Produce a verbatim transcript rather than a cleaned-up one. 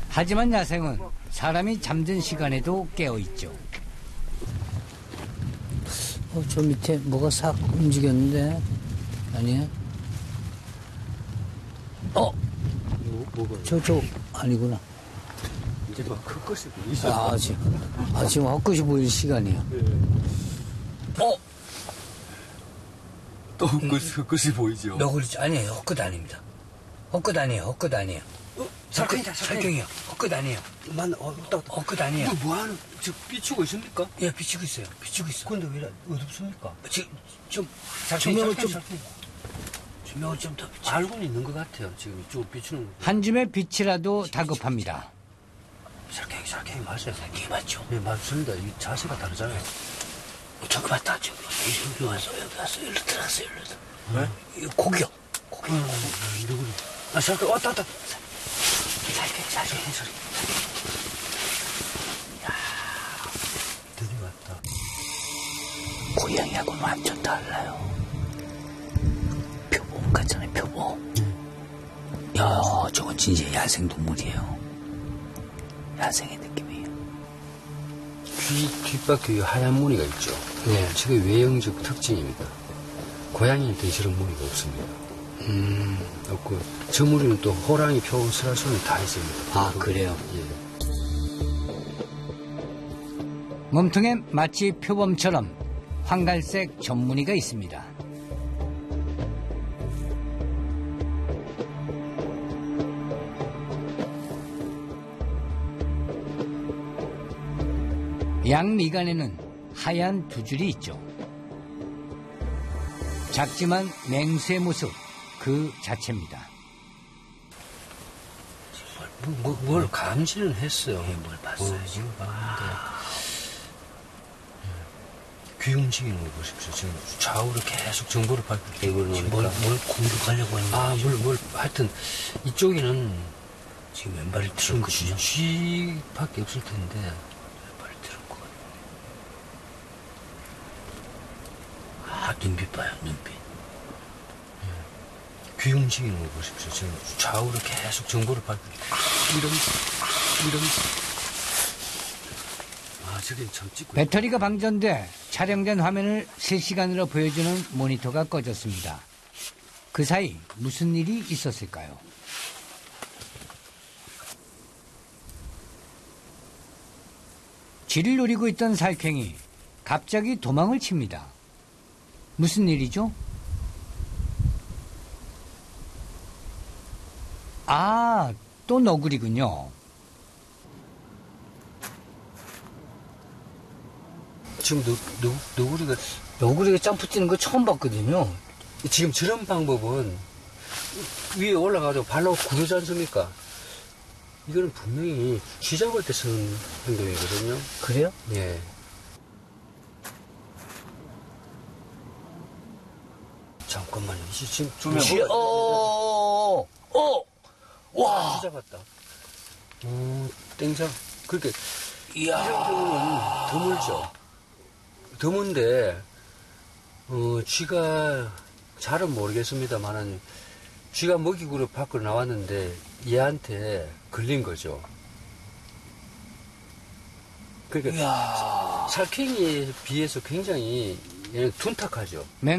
하지만 야생은 사람이 잠든 시간에도 깨어있죠. 어, 저 밑에 뭐가 싹 움직였는데? 아니야? 어? 뭐, 뭐가? 저, 저, 아니구나. 이제 막 헛것이 보이죠? 아, 지금, 아, 지금 헛것이 보일 시간이에요. 네. 어? 또 헛것이, 헛것이 보이죠? 너구리, 아니에요. 헛것 아닙니다. 헛것 아니에요. 헛것 아니에요. 어, 살쾡이다, 살쾡이. 살쾡이요. 헛것 아니에요. 만, 어, 왔다, 왔다. 헛것 아니에요. 이거 뭐하는, 저, 비추고 있습니까? 예, 비치고 있어요. 비치고 있어. 근데 왜 이래 어둡습니까? 지금, 좀, 살쾡이, 조명을 살쾡이, 좀, 살쾡이. 조명을 좀 더 비치. 알고는 있는 것 같아요. 지금 이쪽으로 비추는 거. 한 줌의 빛이라도 다급합니다. 살쾡이, 살쾡이 맞아요. 살쾡이 맞죠? 네, 맞습니다. 이 자세가 다르잖아요. 저기 봤다, 저기. 여기 왔어, 여기 왔어. 여기로 들어갔어, 여기로 들어갔어. 네? 이거 고기요. 고기. 음, 누구리? 아, 살쾡이, 왔다, 왔다. 살쾡이, 살쾡이. 드디어 왔다. 고양이하고는 완전 달라요. 표범 같잖아요, 표범. 야, 저건 진짜 야생동물이에요. 야생의 느낌이에요. 귀 뒷바퀴에 하얀 무늬가 있죠. 네. 저게 외형적 특징입니다. 고양이한테는 저런 무늬가 없습니다. 음, 없고, 저 무늬는 또 호랑이, 표, 슬라손이 다 있습니다. 아, 그래요? 예. 몸통에 마치 표범처럼 황갈색 점무늬가 있습니다. 양미간에는 하얀 두 줄이 있죠. 작지만 맹수의 모습 그 자체입니다. 뭐, 뭐, 뭘 감지는 했어요. 예, 뭘 봤어요, 뭐, 지금. 뭘 봤는데. 귀 움직이는 거 보십시오. 지금 좌우로 계속 정보를 받고 이걸 뭘, 뭘 공격하려고 하는 아, 뭘, 뭘, 하여튼, 이쪽에는 지금 왼발을 지금 들었거든요. 쥐밖에 없을 텐데. 왼발을 들었거든요. 아, 눈빛 봐요, 눈빛. 귀 움직이는 거 보십시오. 지금 좌우로 계속 정보를 받고 이런, 이런. 아, 저긴 참 찍고. 배터리가 방전돼 촬영된 화면을 실시간으로 보여주는 모니터가 꺼졌습니다. 그 사이 무슨 일이 있었을까요? 쥐를 노리고 있던 살쾡이 갑자기 도망을 칩니다. 무슨 일이죠? 아, 또 너구리군요. 지금 너, 너, 너구리가, 너구리가 점프 뛰는 거 처음 봤거든요. 지금 저런 방법은 위에 올라가서 발로 구르지 않습니까? 이거는 분명히 쥐 잡을 때 쓰는 행동이거든요. 그래요? 예. 잠깐만요. 지- 지금 조명. 쥐, 어, 어, 와. 쥐 잡았다. 오, 땡장. 그렇게, 이야. 이런 경우는 드물죠. 드문데, 어, 쥐가 잘은 모르겠습니다만은, 쥐가 먹이구로 밖으로 나왔는데, 얘한테 걸린 거죠. 그러니까, 이야. 살쾡이에 비해서 굉장히 얘는 둔탁하죠.